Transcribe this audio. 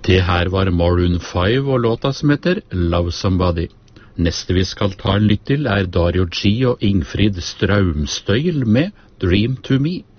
Det her var Maroon 5 og låta som heter Love Somebody. Neste vi skal ta en lytt til er Dario G og Ingfrid Straumstøyl med Dream to Me.